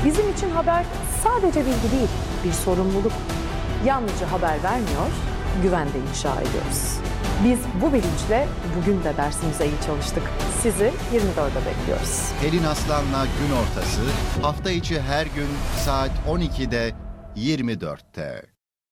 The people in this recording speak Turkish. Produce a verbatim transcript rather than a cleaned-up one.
Bizim için haber sadece bilgi değil, bir sorumluluk. Yalnızca haber vermiyor, güven de inşa ediyoruz. Biz bu bilinçle bugün de dersimize iyi çalıştık. Sizi yirmi dörde bekliyoruz. Pelin Aslan'la Gün Ortası hafta içi her gün saat on ikide yirmi dörtte.